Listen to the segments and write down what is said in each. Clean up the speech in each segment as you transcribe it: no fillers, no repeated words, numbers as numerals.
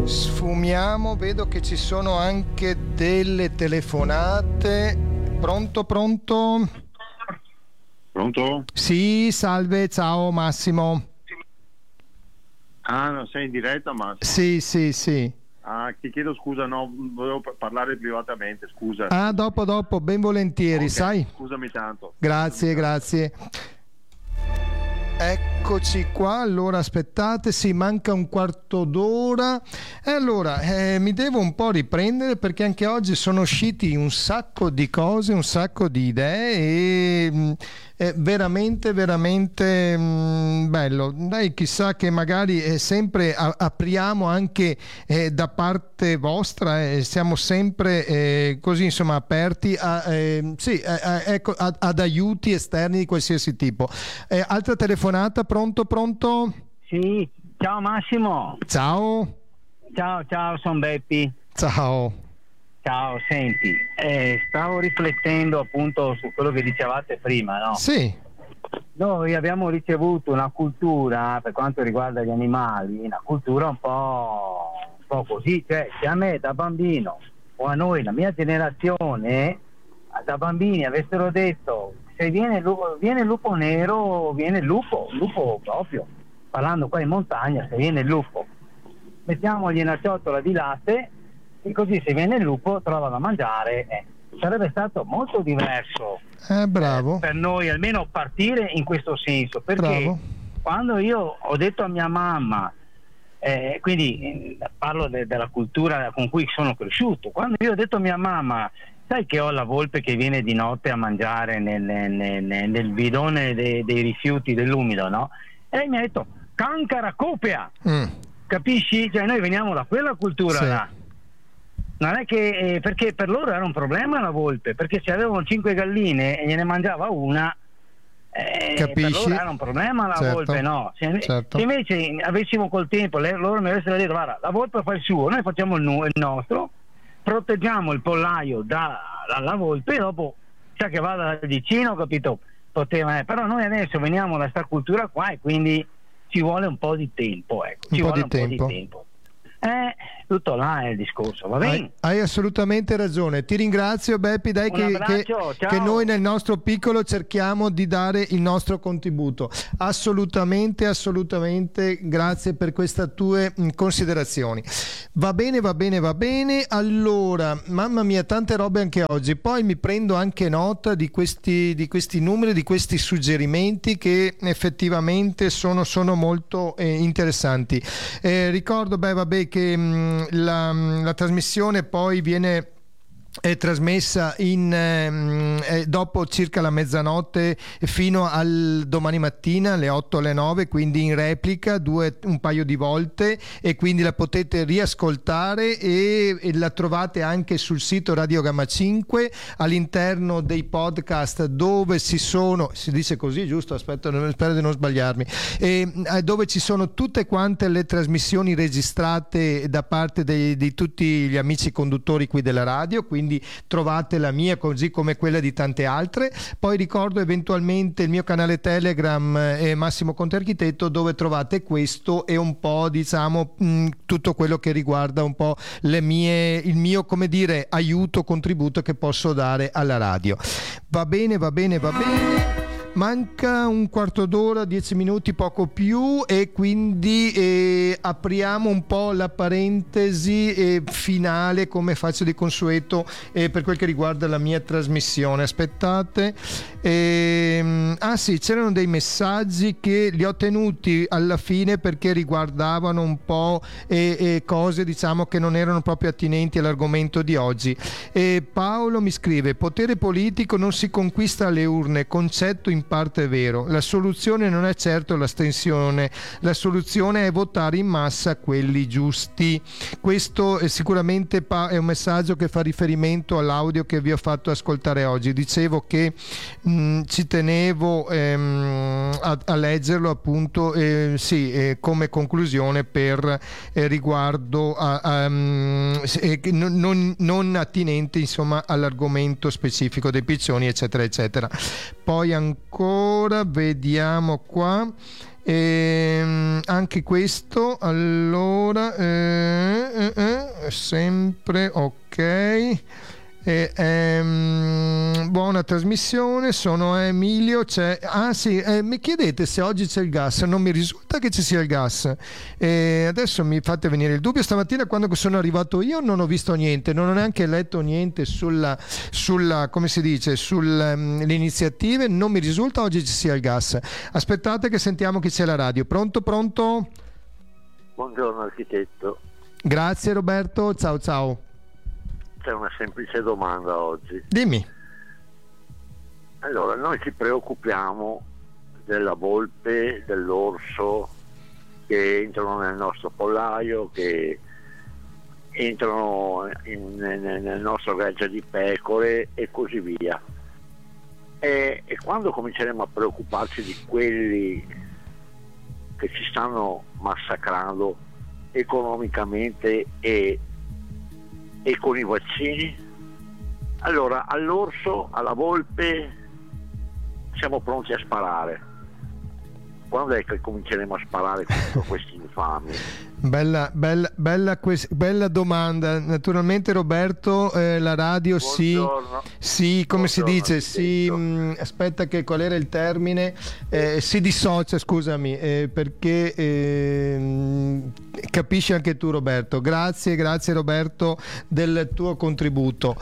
Sfumiamo, vedo che ci sono anche delle telefonate. Pronto? Pronto? Sì, salve, ciao Massimo. Ah, non sei in diretta, Massimo? Sì. Ah, ti chiedo scusa, no, volevo parlare privatamente, scusa. Ah, dopo, ben volentieri, Okay, sai? Scusami tanto. Grazie. Eccoci qua, allora aspettate, sì, manca un quarto d'ora e allora mi devo un po' riprendere perché anche oggi sono usciti un sacco di cose, un sacco di idee e è veramente bello. Dai, chissà che magari sempre apriamo anche da parte vostra, siamo sempre così insomma aperti ecco, ad aiuti esterni di qualsiasi tipo. Altra telefonata, pronto? Sì, ciao Massimo. Ciao, Sono Beppi. ciao. Ciao, senti, stavo riflettendo appunto su quello che dicevate prima, no? Sì, Noi abbiamo ricevuto una cultura, per quanto riguarda gli animali, una cultura un po' così, cioè se a me da bambino o a noi, la mia generazione, da bambini avessero detto se viene il lupo nero, viene il lupo proprio, parlando qua in montagna, se viene il lupo, mettiamogli una ciotola di latte e così se viene il lupo trova da mangiare, sarebbe stato molto diverso bravo. per noi almeno partire in questo senso, perché Bravo. quando io ho detto a mia mamma, quindi parlo della cultura con cui sono cresciuto, quando io ho detto a mia mamma sai che ho la volpe che viene di notte a mangiare nel bidone dei rifiuti dell'umido, no? E lei mi ha detto cancara copia, capisci? Cioè noi veniamo da quella cultura Sì. là. Non è che perché per loro era un problema la volpe, perché se avevano 5 galline e gliene mangiava una, per Capisci? loro era un problema la Certo, volpe, no? certo. Se invece avessimo col tempo loro mi avessero detto guarda, la volpe fa il suo, noi facciamo il nostro, proteggiamo il pollaio dalla volpe e dopo sa che vada dal vicino, capito? Poteva, però noi adesso veniamo da sta cultura qua e quindi ci vuole un po' di tempo, ecco. Un po' di tempo. Tutto là è il discorso, va bene? Hai assolutamente ragione, ti ringrazio Beppi, dai, Un abbraccio, ciao. che noi nel nostro piccolo cerchiamo di dare il nostro contributo. Assolutamente, grazie per queste tue considerazioni. Va bene, allora, mamma mia, tante robe anche oggi, poi mi prendo anche nota di questi numeri, di questi suggerimenti che effettivamente sono molto interessanti. Ricordo, che la trasmissione poi viene è trasmessa dopo circa la mezzanotte fino al domani mattina alle 8 alle 9, quindi in replica un paio di volte, e quindi la potete riascoltare e la trovate anche sul sito Radio Gamma 5 all'interno dei podcast dove si dice così, giusto? Spero di non sbagliarmi, dove ci sono tutte quante le trasmissioni registrate da parte di tutti gli amici conduttori qui della radio, quindi trovate la mia così come quella di tante altre. Poi ricordo eventualmente il mio canale Telegram Massimo Conte Architetto, dove trovate questo e un po' diciamo tutto quello che riguarda un po' il mio, come dire, aiuto, contributo che posso dare alla radio. Va bene. Manca un quarto d'ora, 10 minuti, poco più, e quindi apriamo un po' la parentesi finale, come faccio di consueto, per quel che riguarda la mia trasmissione. Aspettate. Sì, c'erano dei messaggi che li ho tenuti alla fine perché riguardavano un po' cose, diciamo, che non erano proprio attinenti all'argomento di oggi. Paolo mi scrive: potere politico non si conquista alle urne, concetto in parte vero. La soluzione non è certo l'astensione, la soluzione è votare in massa quelli giusti. Questo è sicuramente è un messaggio che fa riferimento all'audio che vi ho fatto ascoltare oggi. Dicevo che ci tenevo a leggerlo, appunto, come conclusione per riguardo non attinente, insomma, all'argomento specifico dei piccioni, eccetera eccetera. Poi ancora vediamo qua anche questo. Allora sempre ok. Buona trasmissione, sono Emilio. Mi chiedete se oggi c'è il gas, non mi risulta che ci sia il gas, adesso mi fate venire il dubbio. Stamattina quando sono arrivato io non ho visto niente, non ho neanche letto niente sulla come si dice, sulle iniziative, non mi risulta oggi ci sia il gas. Aspettate che sentiamo chi c'è alla radio. Pronto? Buongiorno architetto. Grazie Roberto, ciao. C'è una semplice domanda oggi. Dimmi. Allora, noi ci preoccupiamo della volpe, dell'orso che entrano nel nostro pollaio, che entrano nel nostro gregge di pecore e così via. E quando cominceremo a preoccuparci di quelli che ci stanno massacrando economicamente e con i vaccini, allora all'orso, alla volpe siamo pronti a sparare. Quando è che cominceremo a sparare contro questi infami? Bella domanda. Naturalmente Roberto, la radio Buongiorno. sì, come Buongiorno, si dice, aspetta, che qual era il termine? Si dissocia, scusami, perché capisci anche tu Roberto. Grazie Roberto del tuo contributo.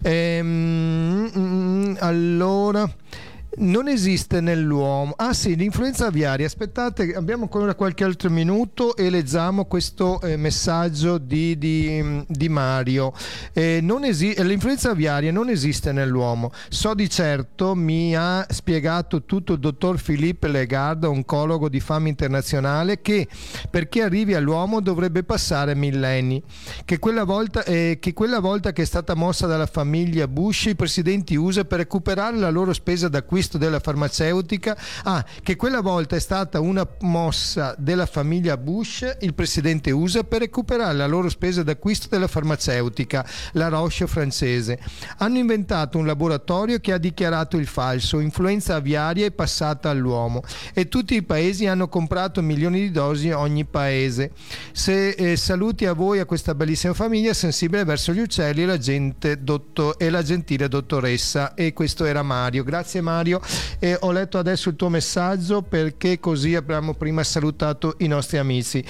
Allora, non esiste nell'uomo. L'influenza aviaria. Aspettate, abbiamo ancora qualche altro minuto e leggiamo questo messaggio di Mario. L'influenza aviaria non esiste nell'uomo. So di certo, mi ha spiegato tutto il dottor Philippe Lagarde, oncologo di fama internazionale, che perché arrivi all'uomo dovrebbe passare millenni. Che quella volta che è stata mossa dalla famiglia Bush, i presidenti USA, per recuperare la loro spesa d'acquisto della farmaceutica, che quella volta è stata una mossa della famiglia Bush, il presidente USA, per recuperare la loro spesa d'acquisto della farmaceutica, la Roche francese. Hanno inventato un laboratorio che ha dichiarato il falso, influenza aviaria è passata all'uomo, e tutti i paesi hanno comprato milioni di dosi ogni paese. Saluti a voi, a questa bellissima famiglia sensibile verso gli uccelli e la gentile dottoressa. E questo era Mario. Grazie Mario. Ho letto adesso il tuo messaggio, perché così abbiamo prima salutato i nostri amici.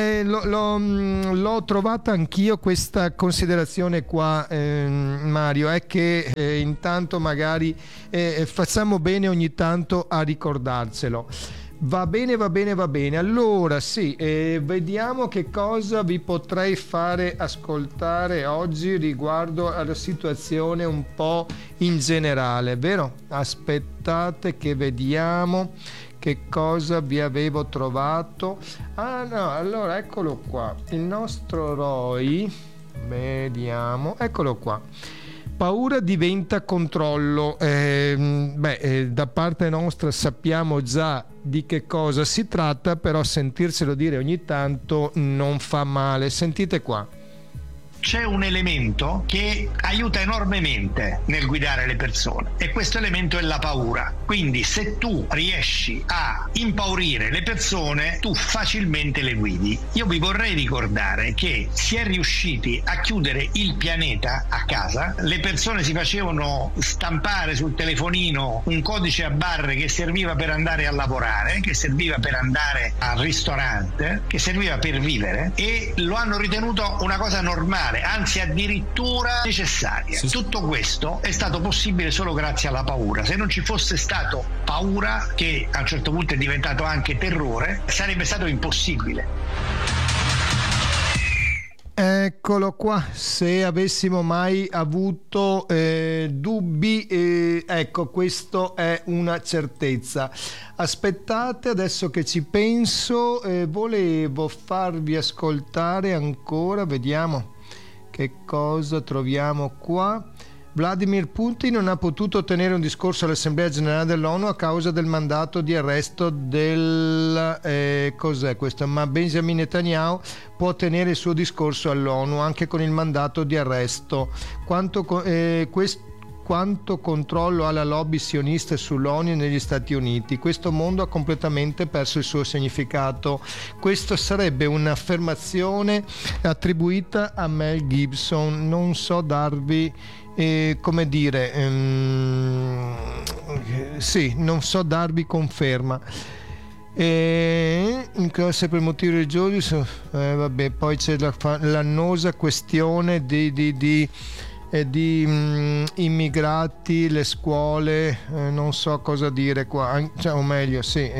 L'ho trovata anch'io questa considerazione qua, Mario, è che intanto magari facciamo bene ogni tanto a ricordarcelo. Va bene. Allora vediamo che cosa vi potrei fare ascoltare oggi riguardo alla situazione un po' in generale, vero? Aspettate che vediamo che cosa vi avevo trovato. Allora eccolo qua, il nostro Roy, vediamo, eccolo qua. Paura diventa controllo. Da parte nostra sappiamo già di che cosa si tratta, però sentirselo dire ogni tanto non fa male. Sentite qua. C'è un elemento che aiuta enormemente nel guidare le persone, e questo elemento è la paura. Quindi se tu riesci a impaurire le persone, tu facilmente le guidi. Io vi vorrei ricordare che si è riusciti a chiudere il pianeta a casa. Le persone si facevano stampare sul telefonino un codice a barre che serviva per andare a lavorare, che serviva per andare al ristorante, che serviva per vivere, e lo hanno ritenuto una cosa normale, anzi addirittura necessaria. Tutto questo è stato possibile solo grazie alla paura. Se non ci fosse stato paura, che a un certo punto è diventato anche terrore, sarebbe stato impossibile. Eccolo qua, se avessimo mai avuto dubbi, ecco, questo è una certezza. Aspettate, adesso che ci penso, volevo farvi ascoltare ancora, vediamo che cosa troviamo qua. Vladimir Putin non ha potuto tenere un discorso all'Assemblea Generale dell'ONU a causa del mandato di arresto cos'è questo? Ma Benjamin Netanyahu può tenere il suo discorso all'ONU anche con il mandato di arresto. quanto controllo ha la lobby sionista sull'ONU negli Stati Uniti. Questo mondo ha completamente perso il suo significato. Questo sarebbe un'affermazione attribuita a Mel Gibson. Non so darvi come dire, sì, non so darvi conferma. In classe per motivi religiosi, vabbè, poi c'è l'annosa questione di immigrati, le scuole, non so cosa dire qua, cioè, o meglio, sì.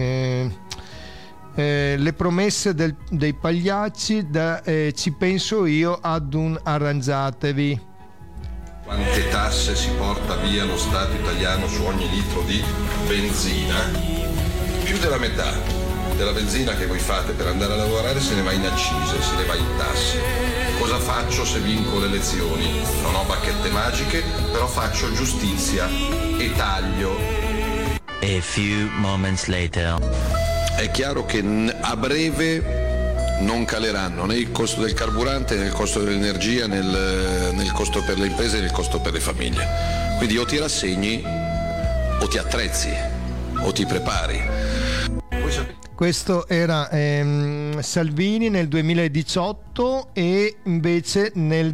Le promesse dei pagliacci, ci penso io ad un arrangiatevi. Quante tasse si porta via lo Stato italiano su ogni litro di benzina? Più della metà della benzina che voi fate per andare a lavorare se ne va in accise, se ne va in tasse. Cosa faccio se vinco le elezioni? Non ho bacchette magiche, però faccio giustizia e taglio. A few moments later. È chiaro che a breve non caleranno né il costo del carburante, né il costo dell'energia, né il costo per le imprese, né il costo per le famiglie. Quindi o ti rassegni o ti attrezzi o ti prepari. Questo era Salvini nel 2018 e invece nel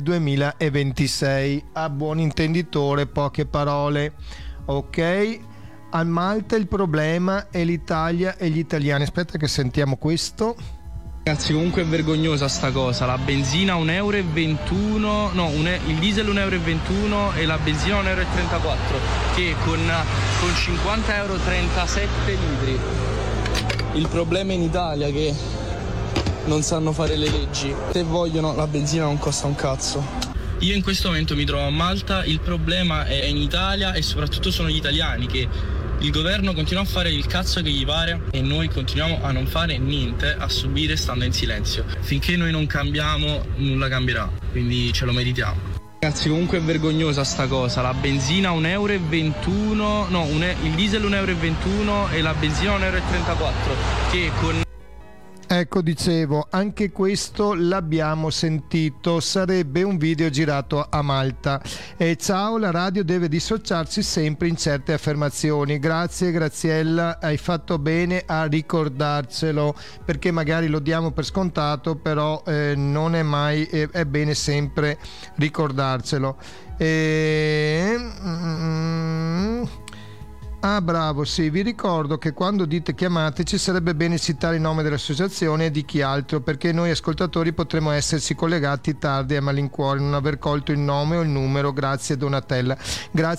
2026. A buon intenditore, poche parole. Ok, a Malta il problema è l'Italia e gli italiani. Aspetta che sentiamo questo. Ragazzi, comunque è vergognosa sta cosa. La benzina 1,21 €, il diesel 1,21 € e la benzina 1,34 €, che con 50 euro 37 litri. Il problema in Italia è che non sanno fare le leggi. Se vogliono, la benzina non costa un cazzo. Io in questo momento mi trovo a Malta, il problema è in Italia e soprattutto sono gli italiani, che il governo continua a fare il cazzo che gli pare e noi continuiamo a non fare niente, a subire stando in silenzio. Finché noi non cambiamo, nulla cambierà, quindi ce lo meritiamo. Ragazzi, comunque è vergognosa sta cosa. La benzina 1,21 €, il diesel 1,21 € e la benzina 1,34 €, che con... Ecco, dicevo, anche questo l'abbiamo sentito, sarebbe un video girato a Malta. Ciao, la radio deve dissociarsi sempre in certe affermazioni. Grazie Graziella, hai fatto bene a ricordarcelo, perché magari lo diamo per scontato, però non è mai, è bene sempre ricordarcelo. Ah, bravo, sì, vi ricordo che quando dite chiamateci sarebbe bene citare il nome dell'associazione e di chi altro, perché noi ascoltatori potremo esserci collegati tardi a malincuore, non aver colto il nome o il numero. Grazie Donatella. Grazie.